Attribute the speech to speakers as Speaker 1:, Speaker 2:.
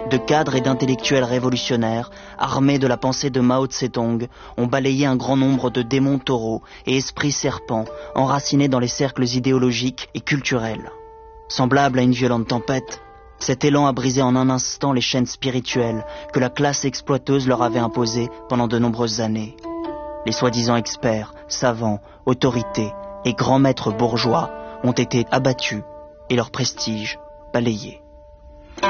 Speaker 1: de cadres et d'intellectuels révolutionnaires, armés de la pensée de Mao Tse-tung, ont balayé un grand nombre de démons taureaux et esprits serpents enracinés dans les cercles idéologiques et culturels. Semblable à une violente tempête, cet élan a brisé en un instant les chaînes spirituelles que la classe exploiteuse leur avait imposées pendant de nombreuses années. Les soi-disant experts, savants, autorités et grands maîtres bourgeois ont été abattus et leur prestige balayé.